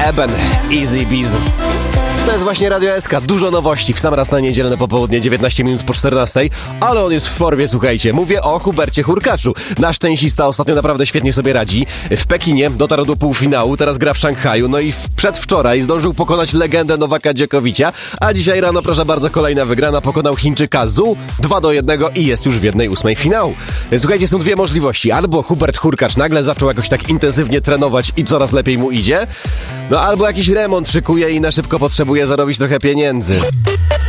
Eben, Easy Beezy. To jest właśnie Radio SK. Dużo nowości w sam raz na niedzielne popołudnie, 19 minut po 14, ale on jest w formie, słuchajcie. Mówię o Hubercie Hurkaczu. Nasz tenisista ostatnio naprawdę świetnie sobie radzi. W Pekinie dotarł do półfinału, teraz gra w Szanghaju, no i przedwczoraj zdążył pokonać legendę Nowaka Djokovicia, a dzisiaj rano, proszę bardzo, kolejna wygrana, pokonał Chińczyka Zhu 2-1 i jest już w 1/8 finału. Słuchajcie, są dwie możliwości. Albo Hubert Hurkacz nagle zaczął jakoś tak intensywnie trenować i coraz lepiej mu idzie, no albo jakiś remont szykuje i na szybko potrzebuje zarobić trochę pieniędzy.